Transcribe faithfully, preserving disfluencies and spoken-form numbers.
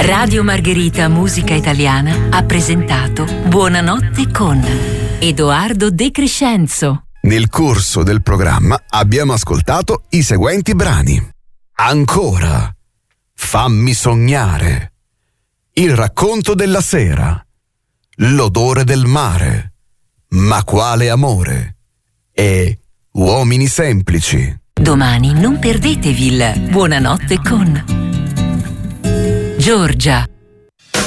Radio Margherita Musica Italiana ha presentato Buonanotte con Edoardo De Crescenzo. Nel corso del programma abbiamo ascoltato i seguenti brani: Ancora, Fammi sognare, Il racconto della sera, L'odore del mare, Ma quale amore e Uomini semplici. Domani non perdetevi il Buonanotte con Giorgia.